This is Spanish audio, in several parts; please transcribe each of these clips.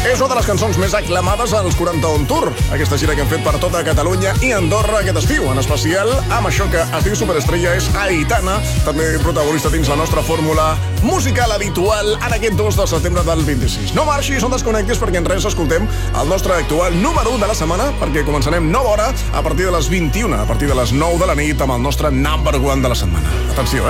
que és una de les cançons més aclamades als 40 On Tour. Aquesta gira que hem fet per tota Catalunya i Andorra aquest estiu, en especial amb això que es diu Superestrella, és Aitana, també protagonista dins la nostra fórmula musical habitual en aquest 2 de setembre del 26. No marxis, no desconnectis, perquè en res escoltem el nostre actual número 1 de la setmana, perquè començarem nova hora a partir de les 21, a partir de les 9 de la nit, amb el nostre number 1 de la setmana. Atenció,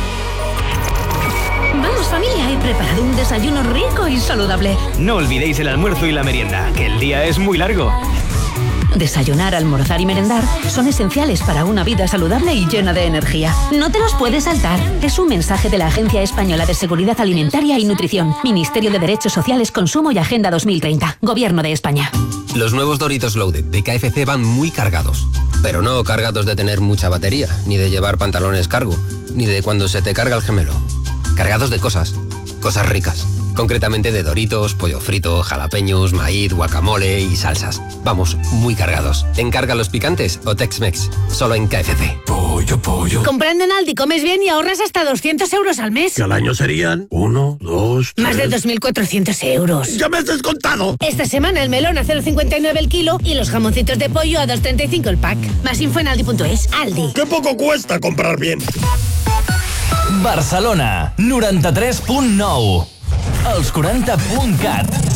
Vamos, familia, he preparado un desayuno rico y saludable. No olvidéis el almuerzo y la merienda, que el día es muy largo. Desayunar, almorzar y merendar son esenciales para una vida saludable y llena de energía. No te los puedes saltar. Es un mensaje de la Agencia Española de Seguridad Alimentaria y Nutrición, Ministerio de Derechos Sociales, Consumo y Agenda 2030, Gobierno de España. Los nuevos Doritos Loaded de KFC van muy cargados. Pero no cargados de tener mucha batería, ni de llevar pantalones cargo, ni de cuando se te carga el gemelo. Cargados de cosas ricas. Concretamente de Doritos, pollo frito, jalapeños, maíz, guacamole y salsas. Vamos, muy cargados. Encarga los picantes o Tex-Mex. Solo en KFC. Pollo. Comprando en Aldi comes bien y ahorras hasta 200 euros al mes. Que al año serían 1, 2, 3... Más de 2.400 euros. ¡Ya me has descontado! Esta semana el melón a 0,59 el kilo y los jamoncitos de pollo a 2,35 el pack. Más info en Aldi.es. Aldi. ¡Qué poco cuesta comprar bien! Barcelona, 93.9. Els 40.cat.